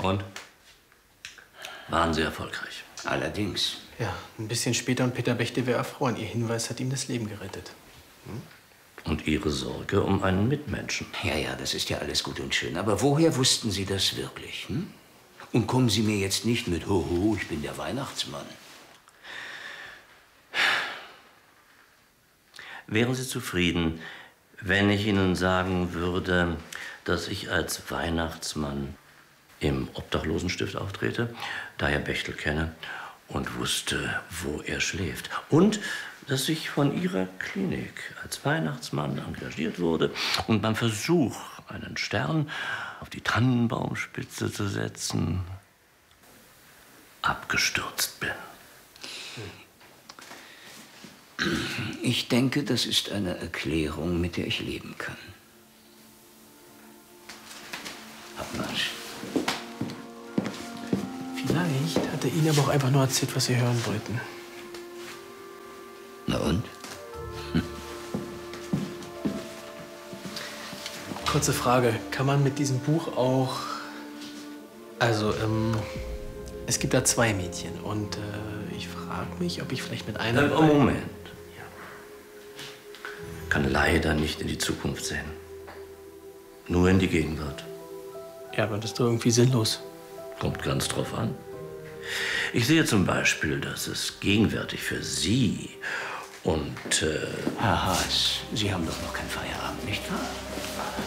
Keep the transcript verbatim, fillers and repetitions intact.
Und? Waren Sie erfolgreich? Allerdings. Ja, ein bisschen später und Peter Bächte wäre erfroren. Ihr Hinweis hat ihm das Leben gerettet. Hm? Und Ihre Sorge um einen Mitmenschen? Ja, ja, das ist ja alles gut und schön. Aber woher wussten Sie das wirklich? Hm? Und kommen Sie mir jetzt nicht mit, hoho, ich bin der Weihnachtsmann. Wären Sie zufrieden, wenn ich Ihnen sagen würde, dass ich als Weihnachtsmann im Obdachlosenstift auftrete, da Herr Bechtel kenne und wusste, wo er schläft? Und dass ich von Ihrer Klinik als Weihnachtsmann engagiert wurde und beim Versuch, einen Stern auf die Tannenbaumspitze zu setzen, abgestürzt bin. Ich denke, das ist eine Erklärung, mit der ich leben kann. Abmarsch. Vielleicht hat er Ihnen aber auch einfach nur erzählt, was Sie hören wollten. Na und? Hm. Kurze Frage. Kann man mit diesem Buch auch... Also, ähm... es gibt da zwei Mädchen und äh, ich frage mich, ob ich vielleicht mit einer... Äh, Moment. Kann leider nicht in die Zukunft sehen. Nur in die Gegenwart. Ja, aber das ist doch irgendwie sinnlos. Kommt ganz drauf an. Ich sehe zum Beispiel, dass es gegenwärtig für Sie und... Äh Herr Haas, Sie haben doch noch keinen Feierabend, nicht wahr?